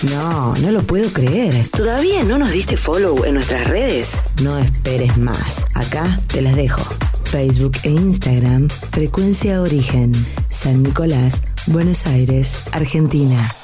No, no lo puedo creer. ¿Todavía no nos diste follow en nuestras redes? No esperes más. Acá te las dejo. Facebook e Instagram, Frecuencia Origen, San Nicolás, Buenos Aires, Argentina.